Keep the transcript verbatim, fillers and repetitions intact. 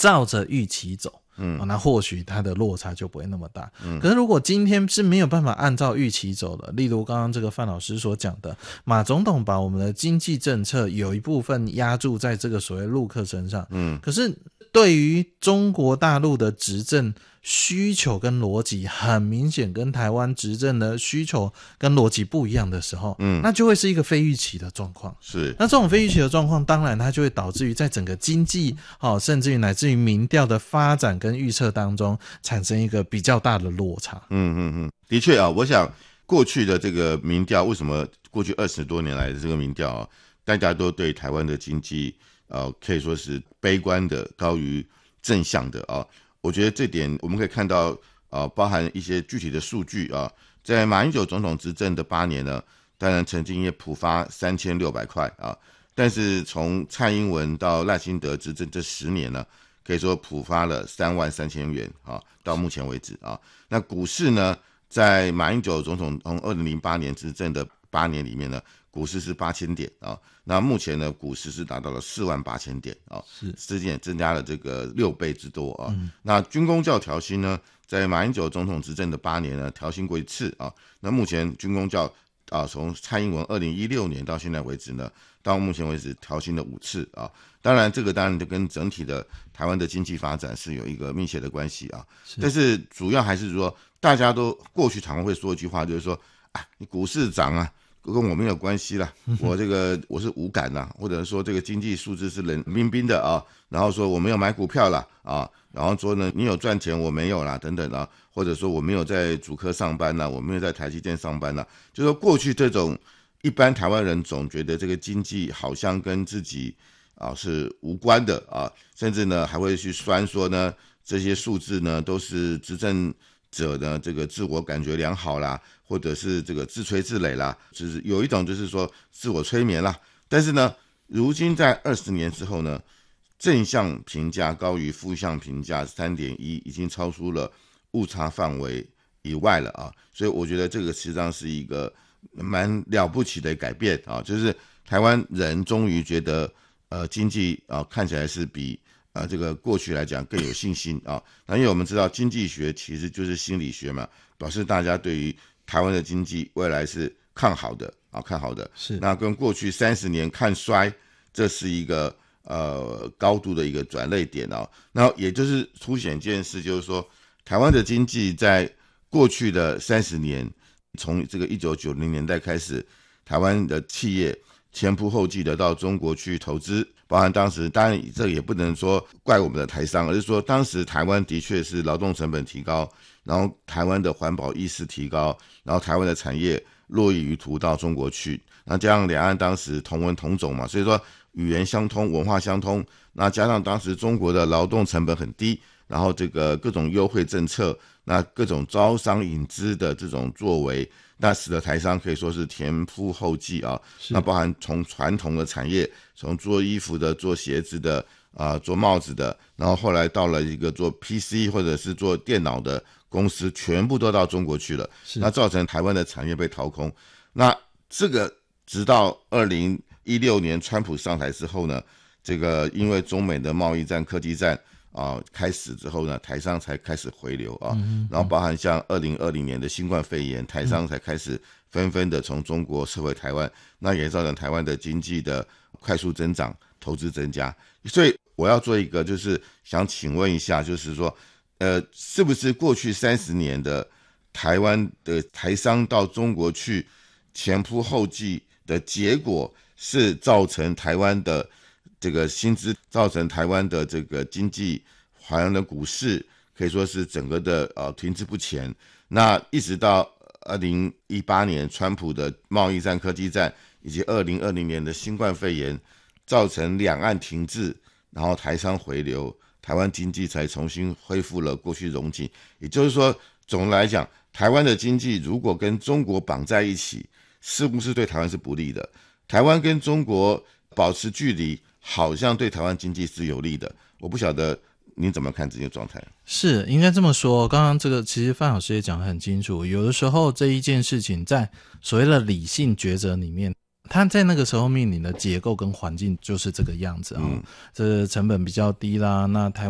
照着预期走，嗯、哦，那或许它的落差就不会那么大。嗯，可是如果今天是没有办法按照预期走的，例如刚刚这个范老师所讲的，马总统把我们的经济政策有一部分压注在这个所谓陆客身上，嗯，可是对于中国大陆的执政需求跟逻辑很明显跟台湾执政的需求跟逻辑不一样的时候，嗯，那就会是一个非预期的状况。 是， 那这种非预期的状况，当然它就会导致于在整个经济，哦，甚至于乃至于民调的发展跟预测当中，产生一个比较大的落差。 嗯嗯嗯，的确啊，我想过去的这个民调，为什么过去二十多年来的这个民调啊，大家都对台湾的经济，呃，可以说是悲观的高于正向的啊。我觉得这点我们可以看到，呃，包含一些具体的数据啊，在马英九总统执政的八年呢，当然曾经也普发三千六百块啊，但是从蔡英文到赖清德执政这十年呢，可以说普发了三万三千元啊，到目前为止啊。那股市呢，在马英九总统从二零零八年执政的八年里面呢，股市是八千点啊，那目前呢，股市是达到了四万八千点啊，是之间也增加了这个六倍之多啊。嗯、那军公教调薪呢，在马英九总统执政的八年呢，调薪过一次啊。那目前军公教啊，从蔡英文二零一六年到现在为止呢，到目前为止调薪了五次啊。当然，这个当然就跟整体的台湾的经济发展是有一个密切的关系啊。是但是主要还是说，大家都过去常会说一句话，就是说，啊，你股市涨啊，跟我没有关系啦，我这个我是无感啦，或者说这个经济数字是冷冰冰的啊，然后说我没有买股票啦啊，然后说呢你有赚钱我没有啦等等啊，或者说我没有在主科上班啦，我没有在台积电上班啦，就说过去这种一般台湾人总觉得这个经济好像跟自己啊是无关的啊，甚至呢还会去酸说呢这些数字呢都是执政者呢这个自我感觉良好啦，或者是这个自吹自擂啦，就是有一种就是说自我催眠啦。但是呢，如今在二十年之后呢，正向评价高于负向评价 三点一， 已经超出了误差范围以外了啊。所以我觉得这个实际上是一个蛮了不起的改变啊，就是台湾人终于觉得呃经济啊看起来是比啊，这个过去来讲更有信心啊。那因为我们知道经济学其实就是心理学嘛，表示大家对于台湾的经济未来是看好的啊，看好的。是。那跟过去三十年看衰，这是一个呃高度的一个转捩点啊。那也就是凸显一件事，就是说台湾的经济在过去的三十年，从这个一九九零年代开始，台湾的企业前仆后继的到中国去投资，包含当时当然这也不能说怪我们的台商，而是说当时台湾的确是劳动成本提高，然后台湾的环保意识提高，然后台湾的产业落益于途到中国去，那加上两岸当时同文同种嘛，所以说语言相通文化相通，那加上当时中国的劳动成本很低，然后这个各种优惠政策，那各种招商引资的这种作为，那使得台商可以说是前仆后继啊。那包含从传统的产业，从做衣服的、做鞋子的、啊、呃、做帽子的，然后后来到了一个做 P C 或者是做电脑的公司，全部都到中国去了。那造成台湾的产业被掏空。那这个直到二零一六年川普上台之后呢，这个因为中美的贸易战、科技战啊、呃、开始之后呢，台商才开始回流啊，嗯、然后包含像二零二零年的新冠肺炎，台商才开始纷纷的从中国撤回台湾，那也造成台湾的经济的快速增长，投资增加。所以我要做一个，就是想请问一下，就是说，呃，是不是过去三十年的台湾的台商到中国去前仆后继的结果，是造成台湾的这个薪资，造成台湾的这个经济，台湾的股市可以说是整个的呃停滞不前。那一直到二零一八年川普的贸易战、科技战，以及二零二零年的新冠肺炎，造成两岸停滞，然后台商回流，台湾经济才重新恢复了过去荣景。也就是说，总的来讲，台湾的经济如果跟中国绑在一起，似乎是对台湾是不利的。台湾跟中国保持距离，好像对台湾经济是有利的。我不晓得您怎么看这些状态？ 是应该这么说，刚刚这个其实范老师也讲得很清楚，有的时候这一件事情在所谓的理性抉择里面，它在那个时候面临的结构跟环境就是这个样子啊、哦嗯，这成本比较低啦，那台